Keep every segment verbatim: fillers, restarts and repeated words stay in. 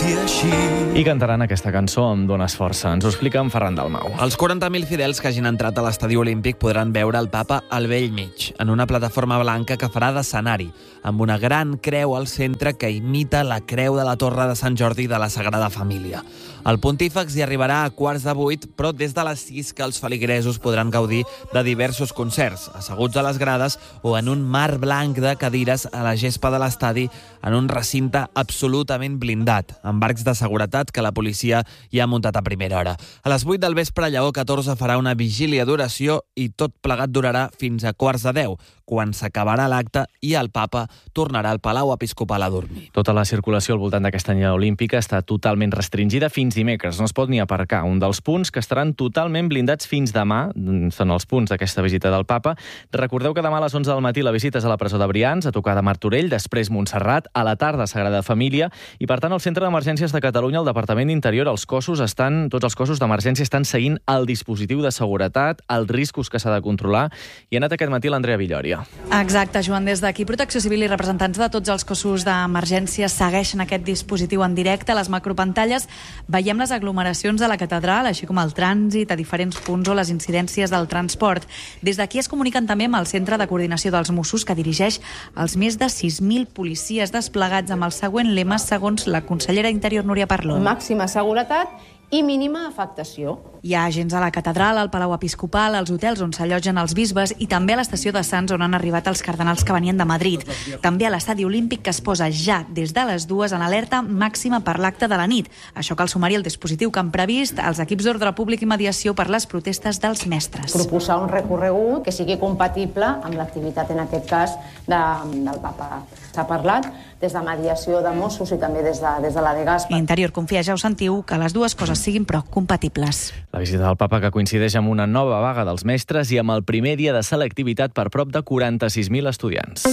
sigui així. I cantaran aquesta cançó amb Dones Força. Ens ho explica en Ferran Dalmau. Els quaranta mil fidels que hagin entrat a l'estadi olímpic podran veure el papa al bell mig, en una plataforma blanca que farà d'escenari, amb una gran creu al centre que imita la creu de la Torre de Sant Jordi de la Sagrada Família. El pontífex hi arribarà a quarts de vuit, però des de les sis que els feligresos podran gaudir de diversos concerts, asseguts a les grades o en un mar blanc de cadires a la gespa de l'estadi, en un recinte absolutament blindat, amb arcs de seguretat que la policia hi ha muntat a primera hora. A les vuit del vespre, Lleó catorze farà una vigília d'oració i tot plegat durarà fins a quarts de deu, quan s'acabarà l'acte i el papa tornarà al Palau Episcopal a dormir. Tota la circulació al voltant d'aquesta anyada olímpica està totalment restringida fins dimecres. No es pot ni aparcar. Un dels punts que estaran totalment blindats fins demà són els punts d'aquesta visita del papa. Recordeu que demà a les onze del matí la visita és a la presó de Brians, a tocar de Martorell, després Montserrat, a la tarda Sagrada Família, i per tant al Centre d'Emergències de Catalunya, al Departament d'Interior, els cossos estan, tots els cossos d'emergència estan seguint el dispositiu de seguretat, els riscos que s'ha de controlar, i ha anat aquest matí l'Andrea Villòria. Exacte, Joan, des d'aquí Protecció Civil i representants de tots els cossos d'emergència segueixen aquest dispositiu en directe. A les macropantalles veiem les aglomeracions de la catedral, així com el trànsit a diferents punts o les incidències del transport. Des d'aquí es comuniquen també amb el Centre de Coordinació dels Mossos, que dirigeix els més de sis mil policies desplegats amb el següent lema, segons la consellera d'Interior, Núria Parlon. Màxima seguretat i mínima afectació. Hi ha agents a la catedral, al Palau Episcopal, als hotels on s'allotgen els bisbes i també a l'estació de Sants, on han arribat els cardenals que venien de Madrid. També a l'estadi olímpic, que es posa ja des de les dues en alerta màxima per l'acte de la nit. Això cal sumar-hi el dispositiu que han previst els equips d'ordre públic i mediació per les protestes dels mestres. Proposar un recorregut que sigui compatible amb l'activitat, en aquest cas, de, del papa. S'ha parlat des de mediació de Mossos i també des de, des de la de Gaspar. Interior confia, ja ho sentiu, que les dues coses siguin però compatibles. La visita del papa que coincideix amb una nova vaga dels mestres i amb el primer dia de selectivitat per prop de quaranta-sis mil estudiants.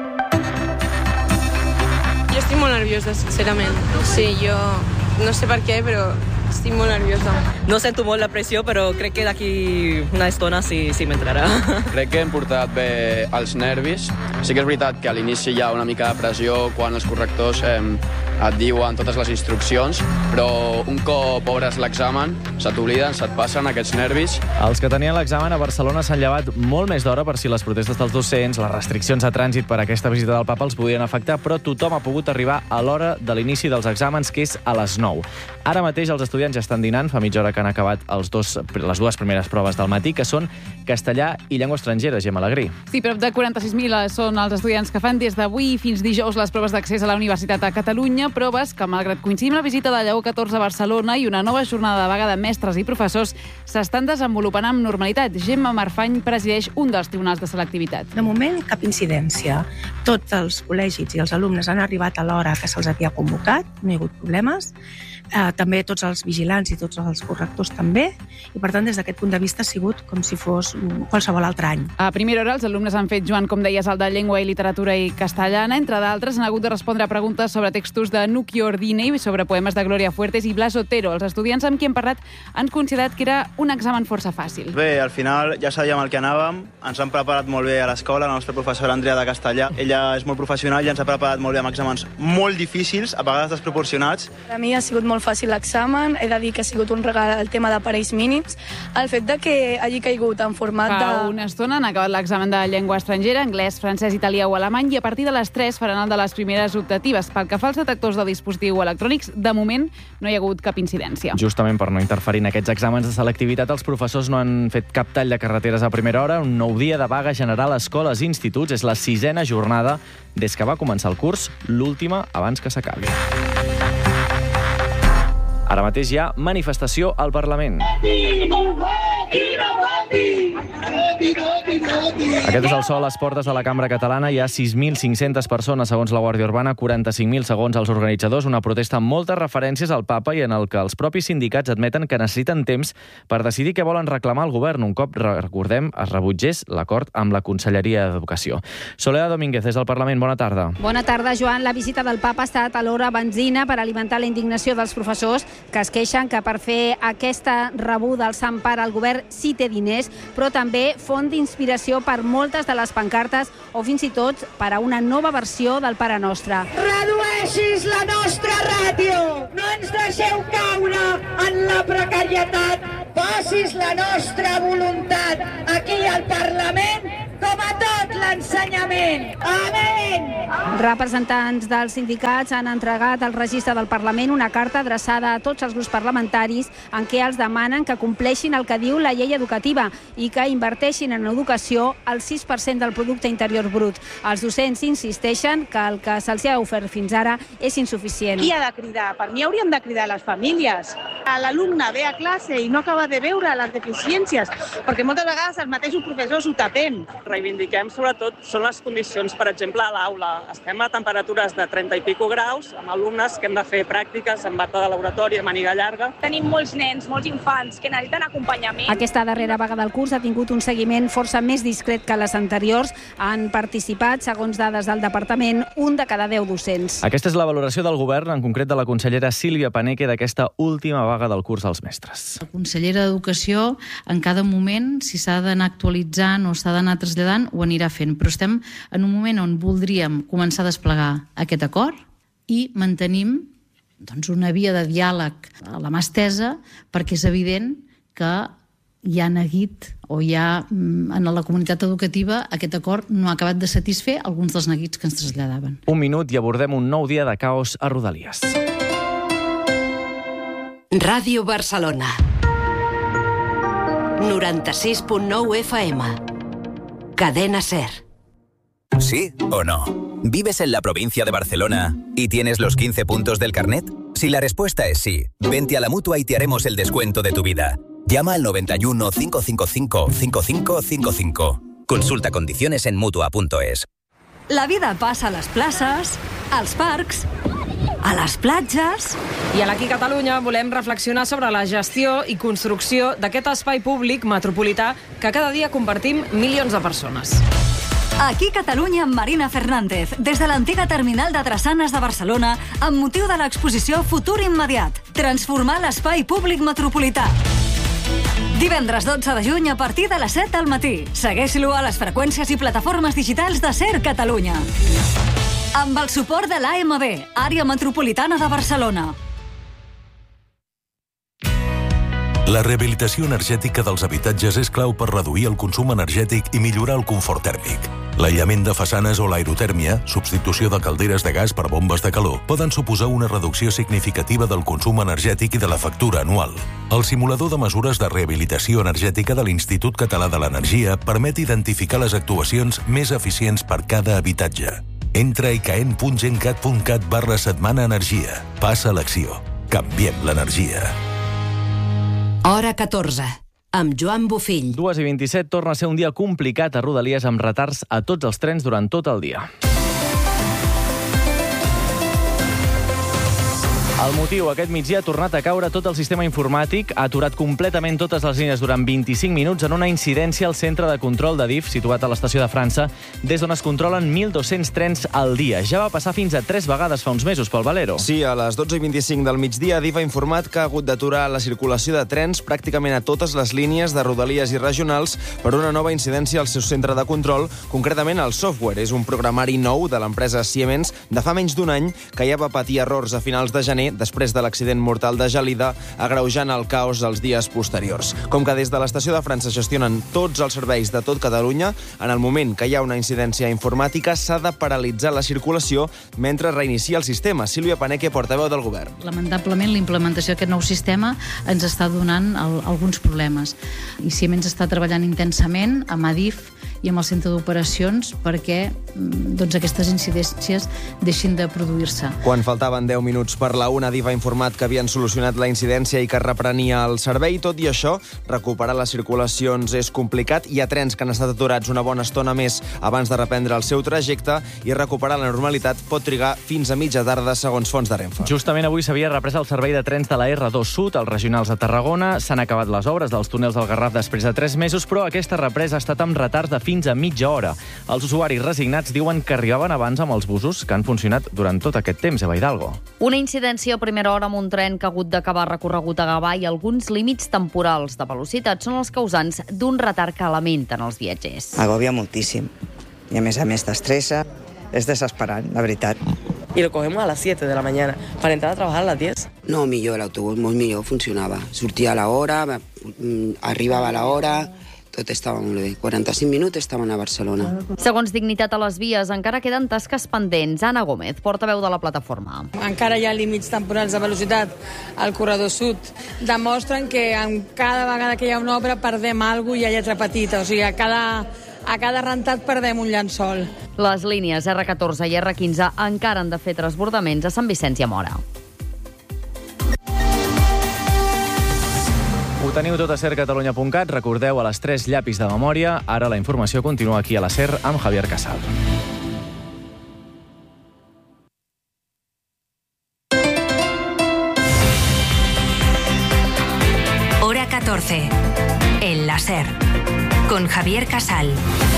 Jo estic molt nerviosa, sincerament. Sí, jo no sé per què, però estic molt nerviosa. No sento molt la pressió, però crec que d'aquí una estona sí, sí m'entrarà. Crec que hem portat bé els nervis. Sí que és veritat que a l'inici hi ha una mica de pressió quan els correctors eh, et diuen totes les instruccions, però un cop obres l'examen, se t'obliden, se't passen aquests nervis. Els que tenien l'examen a Barcelona s'han llevat molt més d'hora per si les protestes dels docents, les restriccions de trànsit per a aquesta visita del papa els podien afectar, però tothom ha pogut arribar a l'hora de l'inici dels exàmens, que és a les nou. Ara mateix els estudiants ja estan dinant, fa mitja hora que han acabat els dos, les dues primeres proves del matí, que són castellà i llengua estrangera, Gemma Alegrí. Sí, prop de quaranta-sis mil són els estudiants que fan des d'avui fins dijous les proves d'accés a la Universitat a Catalunya, proves que, malgrat coincidir amb la visita de Lleó catorze a Barcelona i una nova jornada de vaga de mestres i professors, s'estan desenvolupant amb normalitat. Gemma Marfany presideix un dels tribunals de selectivitat. De moment, cap incidència. Tots els col·legis i els alumnes han arribat a l'hora que se'ls havia convocat, no hi ha hagut problemes. Eh, també tots els vigilants i tots els correctors també, i per tant des d'aquest punt de vista ha sigut com si fos qualsevol altre any. A primera hora els alumnes han fet, Joan, com deies, el de llengua i literatura i castellana. Entre d'altres han hagut de respondre a preguntes sobre textos de Nuki Ordine i sobre poemes de Gloria Fuertes i Blas Otero. Els estudiants amb qui hem parlat han considerat que era un examen força fàcil. Bé, al final ja sabíem el que anàvem, ens han preparat molt bé a l'escola, la nostra professora Andrea de Castellà. Ella és molt professional i ens ha preparat molt bé amb exàmens molt difícils, a vegades desproporcionats. Per a mi ha sigut molt fàcil l'examen, he de dir que ha sigut un regal el tema de parells mínims. El fet de que hagi caigut en format Fa de... Fa una estona han acabat l'examen de llengua estrangera, anglès, francès, italià o alemany, i a partir de les tres faran el de les primeres optatives. Pel que fa als detectors de dispositiu electrònics, de moment no hi ha hagut cap incidència. Justament per no interferir en aquests exàmens de selectivitat, els professors no han fet cap tall de carreteres a primera hora. Un nou dia de vaga general a escoles i instituts. És la sisena jornada des que va començar el curs, l'última abans que s'acabi. Ara mateix hi ha manifestació al Parlament. Aquest és el so a les portes de la Cambra Catalana. Hi ha sis mil cinc-centes persones, segons la Guàrdia Urbana, quaranta-cinc mil segons els organitzadors. Una protesta amb moltes referències al papa i en el que els propis sindicats admeten que necessiten temps per decidir què volen reclamar al govern un cop, recordem, es rebutgés l'acord amb la Conselleria d'Educació. Soledad Domínguez, des del Parlament, bona tarda. Bona tarda, Joan. La visita del papa ha estat alhora benzina per alimentar la indignació dels professors, que es queixen que per fer aquesta rebuda al Sant Pare el govern sí té diners, però també font d'inspiració per moltes de les pancartes o fins i tot per a una nova versió del Pare Nostre. Redueixis la nostra ràtio! No deixeu caure en la precarietat. Facis la nostra voluntat aquí al Parlament com a tot l'ensenyament. Amén! Representants dels sindicats han entregat al registre del Parlament una carta adreçada a tots els grups parlamentaris en què els demanen que compleixin el que diu la llei educativa i que inverteixin en educació el sis per cent del producte interior brut. Els docents insisteixen que el que se'ls ha ofert fins ara és insuficient. Qui ha de cridar? Per mi hauríem de cridar les famílies. L'alumne ve a classe i no acaba de veure les deficiències, perquè moltes vegades els mateixos professors ho tapem. Reivindiquem sobretot són les condicions, per exemple, a l'aula. Estem a temperatures de trenta i pico graus, amb alumnes que hem de fer pràctiques amb bata de laboratori, amb màniga llarga. Tenim molts nens, molts infants que necessiten acompanyament. Aquesta darrera vaga del curs ha tingut un seguiment força més discret que les anteriors. Han participat, segons dades del departament, un de cada deu docents. Aquesta és la valoració del govern, en concret de la consellera Sílvia Paneque, d'aquesta última vaga del curs dels mestres. La consellera d'Educació, en cada moment, si s'ha d'anar actualitzant o s'ha d'anar traslladant, ho anirà fent. Però estem en un moment on voldríem començar a desplegar aquest acord i mantenim doncs, una via de diàleg a la mà estesa, perquè és evident que hi ha neguit o hi ha en la comunitat educativa aquest acord no ha acabat de satisfer alguns dels neguits que ens traslladaven. Un minut i abordem un nou dia de caos a Rodalies. Ràdio Barcelona noranta-sis punt nou F M. Cadena SER. ¿Sí o no? ¿Vives en la provincia de Barcelona y tienes los quince puntos del carnet? Si la respuesta es sí, vente a la Mutua y te haremos el descuento de tu vida. Llama al noventa y uno, cinco cinco cinco, cinco cinco cinco cinco. Consulta condiciones en Mutua punto es. La vida passa a les places, als parcs, a les platges. I a l'Aquí Catalunya volem reflexionar sobre la gestió i construcció d'aquest espai públic metropolità que cada dia compartim milions de persones. Aquí Catalunya amb Marina Fernández, des de l'antiga terminal de Drassanes de Barcelona, amb motiu de l'exposició Futur Immediat, transformar l'espai públic metropolità. Divendres dotze de juny a partir de les set del matí. Segueix-lo a les freqüències i plataformes digitals de SER Catalunya. Amb el suport de l'A M B, Àrea Metropolitana de Barcelona. La rehabilitació energètica dels habitatges és clau per reduir el consum energètic i millorar el confort tèrmic. L'aïllament de façanes o l'aerotèrmia, substitució de calderes de gas per bombes de calor, poden suposar una reducció significativa del consum energètic i de la factura anual. El simulador de mesures de rehabilitació energètica de l'Institut Català de l'Energia permet identificar les actuacions més eficients per cada habitatge. Entra a icaen punt gencat punt cat barra setmana energia. Passa a l'acció. Canviem l'energia. Hora catorze, amb Joan Bofill. dues i vint-i-set torna a ser un dia complicat a Rodalies amb retards a tots els trens durant tot el dia. El motiu, aquest migdia ha tornat a caure tot el sistema informàtic, ha aturat completament totes les línies durant vint-i-cinc minuts en una incidència al centre de control de D I F, situat a l'estació de França, des d'on es controlen mil dos-cents trens al dia. Ja va passar fins a tres vegades fa uns mesos pel Valero. Sí, a les dotze i vint-i-cinc del migdia, D I F ha informat que ha hagut d'aturar la circulació de trens pràcticament a totes les línies de Rodalies i regionals per una nova incidència al seu centre de control, concretament el software. És un programari nou de l'empresa Siemens de fa menys d'un any que ja va patir errors a finals de gener després de l'accident mortal de Gelida, agreujant el caos dels dies posteriors. Com que des de l'estació de França gestionen tots els serveis de tot Catalunya, en el moment que hi ha una incidència informàtica s'ha de paralitzar la circulació mentre reinicia el sistema. Sílvia Paneque, portaveu del govern. Lamentablement, la implementació d'aquest nou sistema ens està donant el, alguns problemes. I Siemens està treballant intensament amb Adif i amb el centre d'operacions perquè doncs, aquestes incidències deixin de produir-se. Quan faltaven deu minuts per la una, Adif ha informat que havien solucionat la incidència i que reprenia el servei. Tot i això, recuperar les circulacions és complicat. Hi ha trens que han estat aturats una bona estona més abans de reprendre el seu trajecte i recuperar la normalitat pot trigar fins a mitja tarda, segons fonts de Renfe. Justament avui s'havia reprès el servei de trens de la erre dos Sud, als regionals de Tarragona. S'han acabat les obres dels túnels del Garraf després de tres mesos, però aquesta represa ha estat amb retards de fins a mitja hora. Els usuaris resignats diuen que arribaven abans amb els busos que han funcionat durant tot aquest temps, Eva Hidalgo. Una incidència a primera hora amb un tren que ha hagut d'acabar recorregut a Gavà i alguns límits temporals de velocitat són els causants d'un retard que lamenten els viatgers. Agòbia moltíssim. I a més a més t'estressa. És desesperant, la veritat. y lo cogemos a las siete de la mañana para entrar a trabajar a las diez. No, millor, l'autobús molt millor funcionava. Sortia a l'hora, arribava a l'hora, tot estava molt bé. quaranta-cinc minuts estaven a Barcelona. Segons Dignitat a les vies, encara queden tasques pendents. Anna Gómez, portaveu de la plataforma. Encara hi ha límits temporals de velocitat al corredor sud. Demostren que en cada vegada que hi ha una obra perdem alguna cosa i hi ha lletra petita. O sigui, a cada, a cada rentat perdem un llençol. Les línies erre catorze i erre quinze encara han de fer transbordaments a Sant Vicenç i a Móra. Ho teniu tot a ser catalunya punt cat. Recordeu a les tres llapis de memòria. Ara la informació continua aquí a la SER amb Javier Casal. Hora catorce. En la SER. Con Javier Casal.